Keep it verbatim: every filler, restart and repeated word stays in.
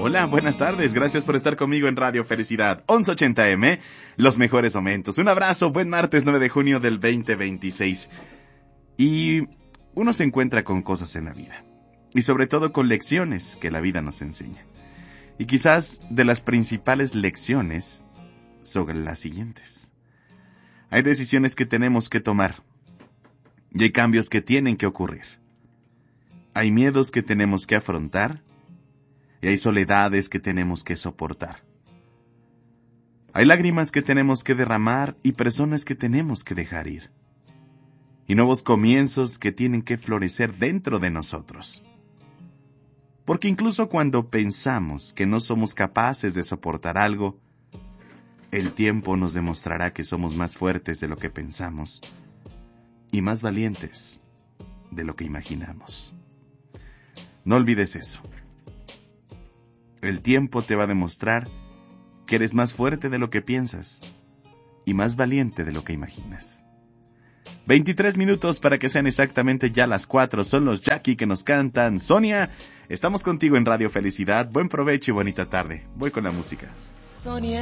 Hola, buenas tardes. Gracias por estar conmigo en Radio Felicidad once ochenta eme. Los mejores momentos. Un abrazo. Buen martes nueve de junio del veinte veintiséis. Y uno se encuentra con cosas en la vida. Y sobre todo con lecciones que la vida nos enseña. Y quizás de las principales lecciones son las siguientes. Hay decisiones que tenemos que tomar. Y hay cambios que tienen que ocurrir. Hay miedos que tenemos que afrontar. Y hay soledades que tenemos que soportar. Hay lágrimas que tenemos que derramar y personas que tenemos que dejar ir. Y nuevos comienzos que tienen que florecer dentro de nosotros. Porque incluso cuando pensamos que no somos capaces de soportar algo, el tiempo nos demostrará que somos más fuertes de lo que pensamos y más valientes de lo que imaginamos. No olvides eso. El tiempo te va a demostrar que eres más fuerte de lo que piensas y más valiente de lo que imaginas. veintitrés minutos para que sean exactamente ya las cuatro. Son los Jackie que nos cantan. Sonia, estamos contigo en Radio Felicidad. Buen provecho y bonita tarde. Voy con la música. Sonia.